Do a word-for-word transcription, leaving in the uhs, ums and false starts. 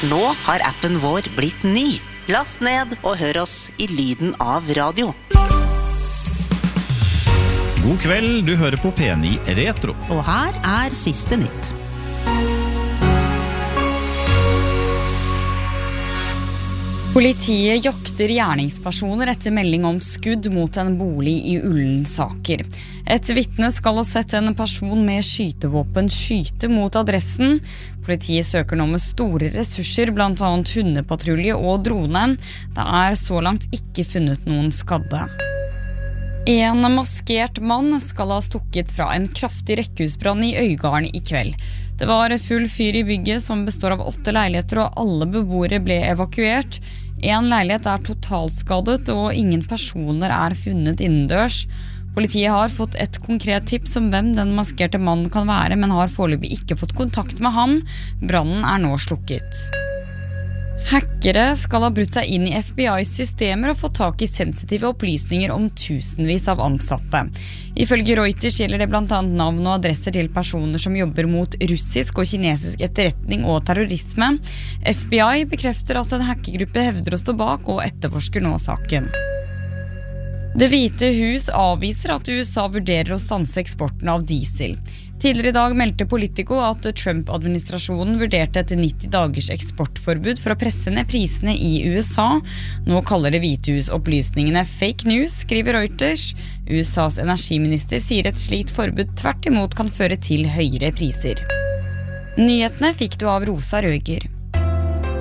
Nå har appen vår blitt ny. Last ned og hør oss i lyden av radio. God kveld, du hører på P ni Retro. Og her er siste nytt. Politiet jakter gjerningspersoner etter melding om skudd mot en bolig i Ullensaker. Et vitne skal ha sett en person med skytevåpen skyte mot adressen. Politiet søker nå med store ressurser, blant annet hundepatrulje og drone. Det er så langt ikke funnet noen skadde. En maskert mann skal ha stukket fra en kraftig rekkehusbrann i Øygarden i kveld. Det var full fyr i bygget som består av åtte leiligheter, og alle beboere ble evakuert. En leilighet er totalskadet, og ingen personer er funnet innendørs. Politiet har fått et konkret tips om hvem den maskerte mannen kan være, men har foreløpig ikke fått kontakt med ham. Brannen er nå slukket. Hackere skal ha brutt seg inn i F B I's systemer og fått tak i sensitive opplysninger om tusenvis av ansatte. Ifølge Reuters gjelder det blant annet navn og adresser til personer som jobber mot russisk og kinesisk etterretning og terrorisme. F B I bekrefter at en hackergruppe hevder å stå bak og etterforsker nå saken. Det hvite hus avviser at U S A vurderer å stanse eksporten av diesel. Tidligere i dag meldte Politico at Trump-administrasjonen vurderte et nitti dagers eksportforbud for å presse ned prisene i U S A. Nå kaller det hvite hus opplysningene fake news, skriver Reuters. U S A's energiminister sier et slikt forbud tvert imot kan føre til høyere priser. Nyhetene fikk du av Rosa Røger.